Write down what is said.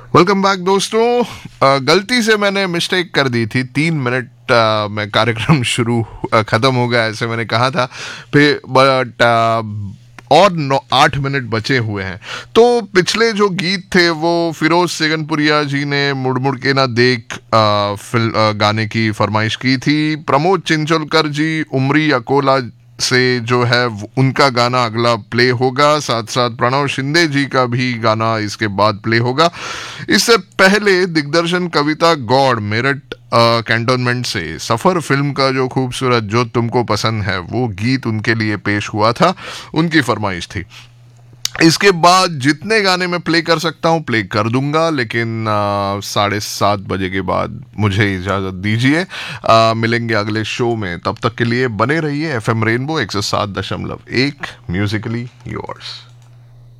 Welcome back दोस्तों। गलती से मैंने मिस्टेक कर दी थी। 3 मिनट में कार्यक्रम शुरू खत्म हो गया ऐसे मैंने कहा था। फिर बट और 8 मिनट बचे हुए हैं। तो पिछले जो गीत थे वो फिरोज सेगनपुरिया जी ने मुड़ मुड़ के ना देख गाने की फरमाइश की थी। प्रमोद चिंचोलकर जी उमरी अकोला से जो है उनका गाना अगला प्ले होगा। साथ साथ प्रणव शिंदे जी का भी गाना इसके बाद प्ले होगा। इससे पहले दिग्दर्शन कविता गौड़ मेरठ कैंटोनमेंट से सफर फिल्म का जो खूबसूरत जो तुमको पसंद है वो गीत उनके लिए पेश हुआ था, उनकी फरमाइश थी। इसके बाद जितने गाने मैं प्ले कर सकता हूँ प्ले कर दूंगा, लेकिन 7:30 बजे के बाद मुझे इजाज़त दीजिए। मिलेंगे अगले शो में, तब तक के लिए बने रहिए FM रेनबो 107.1 म्यूजिकली योर्स।